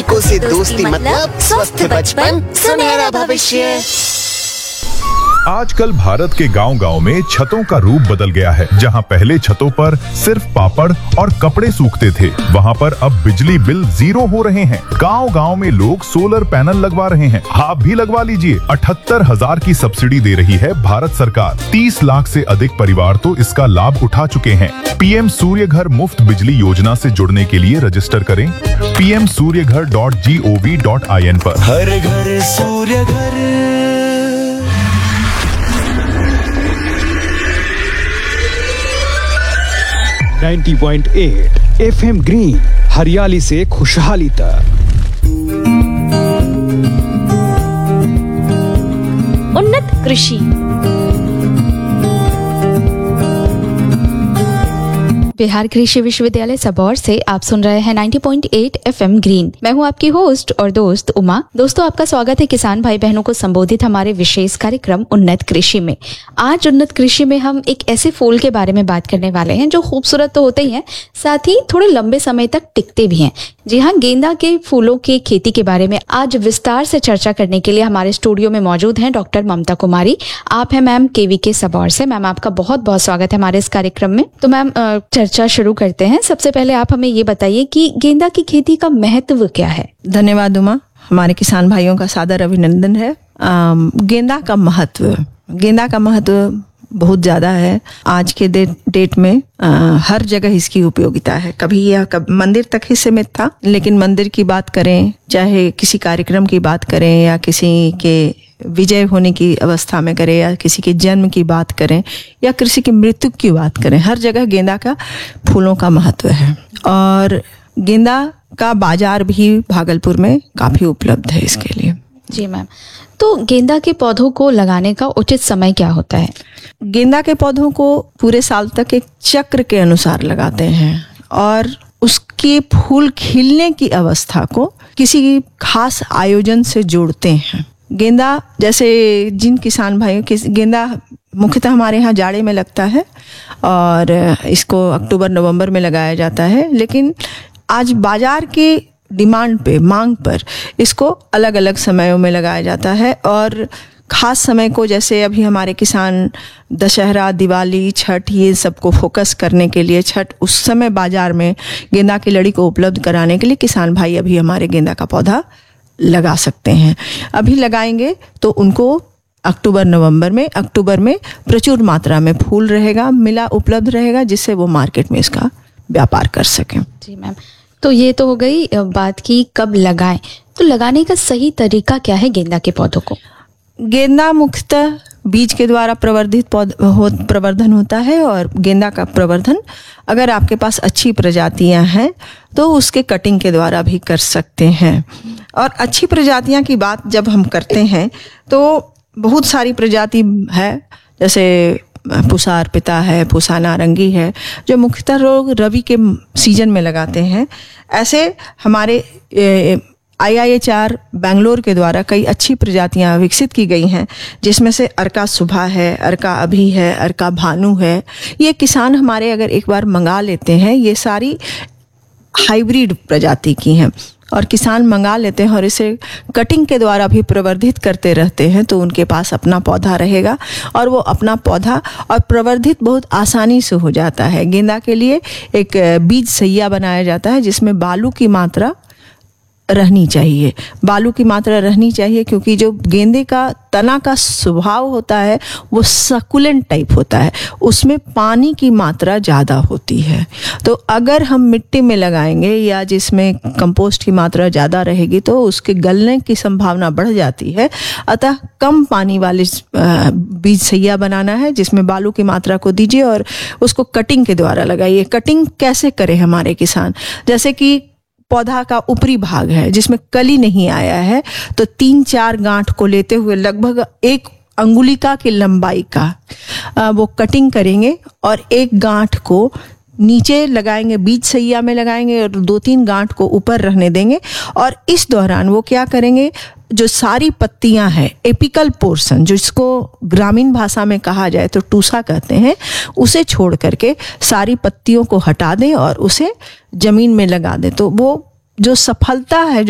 टीकों से दोस्ती मतलब स्वस्थ बचपन, सुनहरा भविष्य। आजकल भारत के गांव-गांव में छतों का रूप बदल गया है। जहां पहले छतों पर सिर्फ पापड़ और कपड़े सूखते थे, वहां पर अब बिजली बिल 0 हो रहे हैं। गांव-गांव में लोग सोलर पैनल लगवा रहे हैं। आप भी लगवा लीजिए। 78,000 की सब्सिडी दे रही है भारत सरकार। 30 लाख से अधिक परिवार तो इसका लाभ उठा चुके हैं। पीएम सूर्य घर मुफ्त बिजली योजना से जुड़ने के लिए रजिस्टर करें pmsuryaghar.gov.in पर। हर घर सूर्य घर। 90.8 FM ग्रीन, हरियाली से खुशहाली तक। उन्नत कृषि। बिहार कृषि विश्वविद्यालय सबौर से आप सुन रहे हैं 90.8 FM ग्रीन। मैं हूं आपकी होस्ट और दोस्त उमा। दोस्तों, आपका स्वागत है किसान भाई बहनों को संबोधित हमारे विशेष कार्यक्रम उन्नत कृषि में। आज उन्नत कृषि में हम एक ऐसे फूल के बारे में बात करने वाले हैं जो खूबसूरत तो होते ही हैं, साथ ही थोड़े लंबे समय तक टिकते भी हैं। जी हाँ, गेंदा के फूलों की खेती के बारे में आज विस्तार से चर्चा करने के लिए हमारे स्टूडियो में मौजूद हैं डॉक्टर ममता कुमारी। आप हैं मैम KVK सबौर से। मैम, आपका बहुत बहुत स्वागत है हमारे इस कार्यक्रम में। तो मैम, चर्चा शुरू करते हैं। सबसे पहले आप हमें ये बताइए कि गेंदा की खेती का महत्व क्या है। धन्यवाद उमा, हमारे किसान भाइयों का सादर अभिनंदन है। गेंदा का महत्व बहुत ज़्यादा है। आज के डेट में हर जगह इसकी उपयोगिता है। कभी यह मंदिर तक ही सीमित था, लेकिन मंदिर की बात करें, चाहे किसी कार्यक्रम की बात करें या किसी के विजय होने की अवस्था में करें या किसी के जन्म की बात करें या किसी की मृत्यु की बात करें, हर जगह गेंदा का फूलों का महत्व है। और गेंदा का बाजार भी भागलपुर में काफ़ी उपलब्ध है इसके लिए। जी मैम, तो गेंदा के पौधों को लगाने का उचित समय क्या होता है? गेंदा के पौधों को पूरे साल तक एक चक्र के अनुसार लगाते हैं और उसके फूल खिलने की अवस्था को किसी खास आयोजन से जोड़ते हैं। गेंदा, जैसे जिन किसान भाइयों के गेंदा मुख्यतः हमारे यहाँ जाड़े में लगता है और इसको अक्टूबर नवंबर में लगाया जाता है, लेकिन आज बाजार की डिमांड पे, मांग पर इसको अलग अलग समयों में लगाया जाता है। और ख़ास समय को, जैसे अभी हमारे किसान दशहरा, दिवाली, छठ, ये सबको फोकस करने के लिए, छठ उस समय बाजार में गेंदा की लड़ी को उपलब्ध कराने के लिए किसान भाई अभी हमारे गेंदा का पौधा लगा सकते हैं। अभी लगाएंगे तो उनको अक्टूबर में प्रचुर मात्रा में फूल रहेगा, मिला उपलब्ध रहेगा, जिससे वो मार्केट में इसका व्यापार कर सकें। जी मैम, तो ये तो हो गई बात की कब लगाएं। तो लगाने का सही तरीका क्या है गेंदा के पौधों को? गेंदा मुख्यतः बीज के द्वारा प्रवर्धन होता है और गेंदा का प्रवर्धन अगर आपके पास अच्छी प्रजातियां हैं तो उसके कटिंग के द्वारा भी कर सकते हैं। और अच्छी प्रजातियां की बात जब हम करते हैं तो बहुत सारी प्रजाति है, जैसे पूसा अर्पिता है, पूसा नारंगी है, जो मुख्यतः लोग रबी के सीजन में लगाते हैं। ऐसे हमारे IIHR बेंगलोर के द्वारा कई अच्छी प्रजातियां विकसित की गई हैं, जिसमें से अर्का सुभा है, अर्का अभी है, अर्का भानु है। ये किसान हमारे अगर एक बार मंगा लेते हैं, ये सारी हाइब्रिड प्रजाति की हैं और किसान मंगा लेते हैं और इसे कटिंग के द्वारा भी प्रवर्धित करते रहते हैं, तो उनके पास अपना पौधा रहेगा और वो अपना पौधा और प्रवर्धित बहुत आसानी से हो जाता है। गेंदा के लिए एक बीज सैया बनाया जाता है जिसमें बालू की मात्रा रहनी चाहिए, क्योंकि जो गेंदे का तना का स्वभाव होता है वो सकुलेंट टाइप होता है, उसमें पानी की मात्रा ज़्यादा होती है। तो अगर हम मिट्टी में लगाएंगे या जिसमें कंपोस्ट की मात्रा ज़्यादा रहेगी तो उसके गलने की संभावना बढ़ जाती है। अतः कम पानी वाले बीज सैया बनाना है, जिसमें बालू की मात्रा को दीजिए और उसको कटिंग के द्वारा लगाइए। कटिंग कैसे करें हमारे किसान? जैसे कि पौधा का ऊपरी भाग है जिसमें कली नहीं आया है, तो 3-4 गांठ को लेते हुए लगभग 1 अंगुलिका की लंबाई का वो कटिंग करेंगे और एक गांठ को नीचे लगाएंगे, बीज सैया में लगाएंगे और 2-3 गांठ को ऊपर रहने देंगे। और इस दौरान वो क्या करेंगे, जो सारी पत्तियां हैं, एपिकल पोर्शन, जिसको ग्रामीण भाषा में कहा जाए तो टूसा कहते हैं, उसे छोड़ करके सारी पत्तियों को हटा दें और उसे जमीन में लगा दें। तो वो जो सफलता है